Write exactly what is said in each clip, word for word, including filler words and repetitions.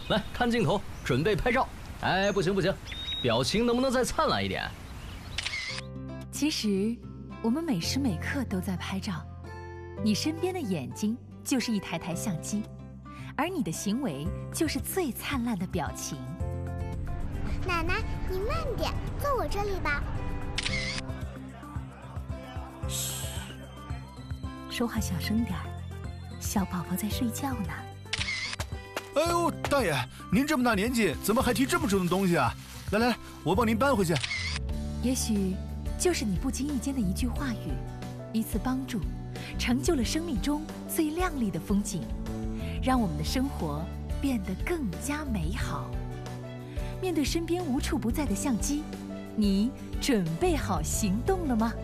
来看镜头，准备拍照。哎，不行不行，表情能不能再灿烂一点？ 其实，我们每时每刻都在拍照。你身边的眼睛就是一台台相机，而你的行为就是最灿烂的表情。 奶奶，你慢点，坐我这里吧。 嘘，说话小声点儿，小宝宝在睡觉呢。 哎呦，大爷，您这么大年纪，怎么还提这么重的东西啊？来来来，我帮您搬回去。 也许就是你不经意间的一句话语，一次帮助，成就了生命中最亮丽的风景，让我们的生活变得更加美好。面对身边无处不在的相机，你准备好行动了吗？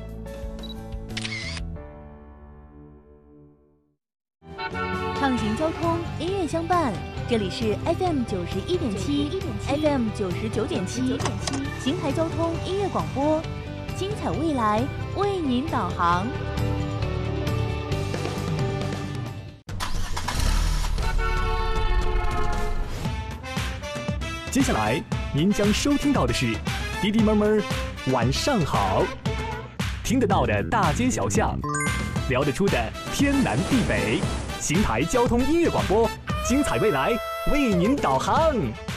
畅行交通，音乐相伴，这里是 F M 九十一点七 ，F M 九十九点七，邢台交通音乐广播，精彩未来为您导航。 接下来您将收听到的是滴滴闷闷晚上好，听得到的大街小巷，聊得出的天南地北，邢台交通音乐广播，精彩未来为您导航。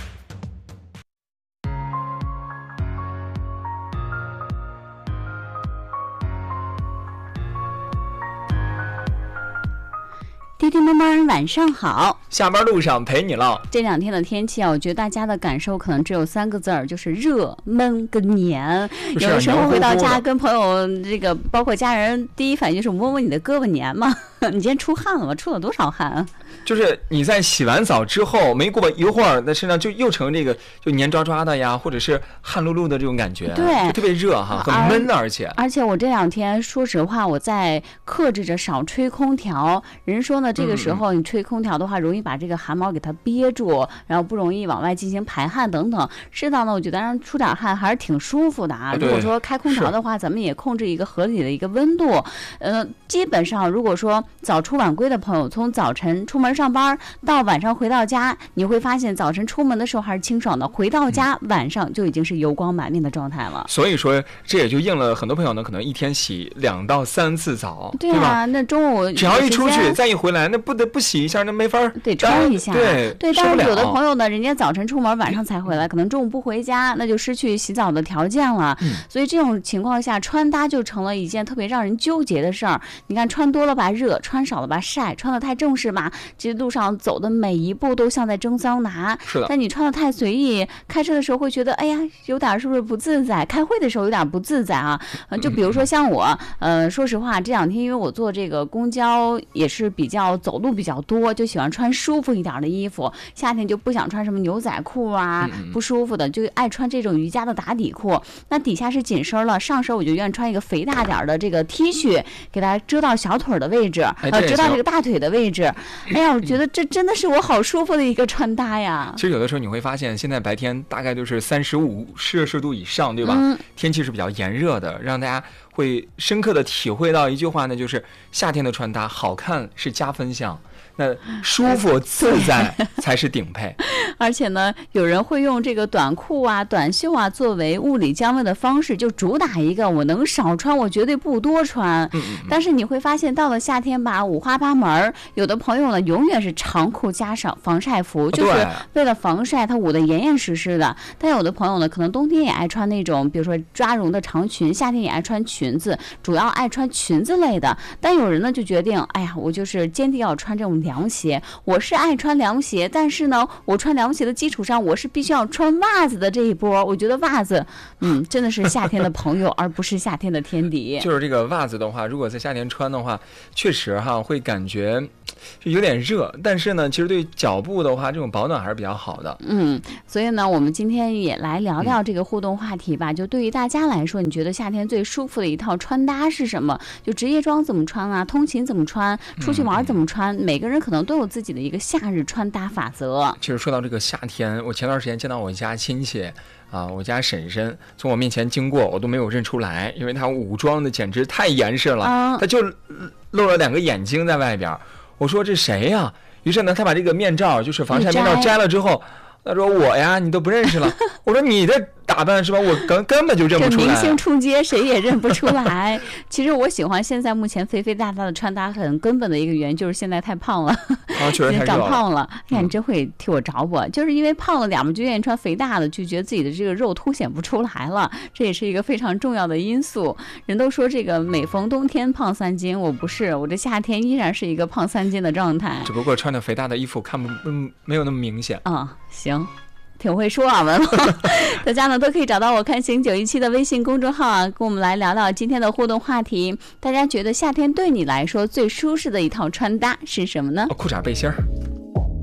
滴滴妈妈晚上好， 下班路上陪你唠。 这两天的天气啊，我觉得大家的感受可能只有三个字儿，就是热、闷跟黏。有的时候回到家跟朋友这个包括家人，第一反应就是摸摸你的胳膊黏吗？你今天出汗了吗？出了多少汗啊？ 就是你在洗完澡之后，没过一会儿，在身上就又成这个就黏抓抓的呀，或者是汗漉漉的这种感觉， 对， 就特别热哈，很闷的，而且而且我这两天说实话，我在克制着少吹空调。人说呢，这个时候你吹空调的话，容易把这个汗毛给它憋住，然后不容易往外进行排汗等等。适当的，我觉得让出点汗还是挺舒服的啊。如果说开空调的话，咱们也控制一个合理的一个温度。呃，基本上如果说早出晚归的朋友，从早晨出门上班到晚上回到家，你会发现早晨出门的时候还是清爽的，回到家晚上就已经是油光满面的状态了。 所以说，这也就应了很多朋友呢，可能一天洗两到三次澡， 对啊，那中午只要一出去再一回来，那不得不洗一下，那没法得冲一下。 对对，但是有的朋友呢，人家早晨出门晚上才回来，可能中午不回家，那就失去洗澡的条件了。嗯、所以这种情况下，穿搭就成了一件特别让人纠结的事儿。你看，穿多了吧热，穿少了吧晒，穿得太正式吧，这路上走的每一步都像在蒸桑拿。 是的。 但你穿得太随意，开车的时候会觉得，哎呀，有点是不是不自在？开会的时候有点不自在啊。呃、就比如说像我，呃，说实话，这两天因为我坐这个公交也是比较走路比较多，就喜欢穿舒服一点的衣服。夏天就不想穿什么牛仔裤啊， 嗯、 不舒服的，就爱穿这种瑜伽的打底裤。那底下是紧身了，上身我就愿意穿一个肥大点的这个 T 恤，给它遮到小腿的位置，呃，遮到这个大腿的位置。哎呀，我觉得这真的是我好舒服的一个穿搭呀。 其实有的时候你会发现，现在白天大概就是三十五摄氏度以上，对吧？ 嗯、 天气是比较炎热的，让大家会深刻的体会到一句话呢，就是夏天的穿搭好看是加分项。那舒服自在才是顶配。 而且呢，有人会用这个短裤啊、短袖啊作为物理降温的方式，就主打一个我能少穿，我绝对不多穿。 嗯嗯但是你会发现，到了夏天吧，五花八门。有的朋友呢，永远是长裤加上防晒服，就是为了防晒，它捂得严严实实的。但有的朋友呢，可能冬天也爱穿那种，比如说抓绒的长裙，夏天也爱穿裙子，主要爱穿裙子类的。但有人呢，就决定，哎呀，我就是坚定要穿这种凉鞋。我是爱穿凉鞋，但是呢，我穿凉鞋的基础上，我是必须要穿袜子的这一波。我觉得袜子，嗯，真的是夏天的朋友，而不是夏天的天敌。 就是这个袜子的话，如果在夏天穿的话，确实哈会感觉就有点热，但是呢，其实对脚部的话，这种保暖还是比较好的。 嗯，所以呢，我们今天也来聊聊这个互动话题吧。嗯、就对于大家来说，你觉得夏天最舒服的一套穿搭是什么？就职业装怎么穿啊？通勤怎么穿？出去玩怎么穿？嗯、每个人可能都有自己的一个夏日穿搭法则。 其实说到这个夏天，我前段时间见到我家亲戚啊，我家婶婶从我面前经过，我都没有认出来，因为她武装的简直太严实了，她、嗯、就露了两个眼睛在外边。我说这谁呀、啊？ 于是呢，他把这个面罩，就是防晒面罩摘了之后，他说我呀，你都不认识了。我说你的打扮是吧？我根根本就认不出来。 这明星出街谁也认不出来。其实我喜欢现在目前肥肥大大的穿搭，很根本的一个原因就是现在太胖了， 啊，确实太长胖了。哎呀，你真会替我找补，就是因为胖了点嘛，就愿意穿肥大的，就觉得自己的这个肉凸显不出来了，这也是一个非常重要的因素。人都说这个每逢冬天胖三斤，我不是，我这夏天依然是一个胖三斤的状态。 只不过穿着肥大的衣服看不嗯没有那么明显。 啊、嗯，行。挺会说啊，文了，大家呢都可以找到我看行九一七的微信公众号啊，跟我们来聊聊今天的互动话题。大家觉得夏天对你来说最舒适的一套穿搭是什么呢？ 裤衩背心儿。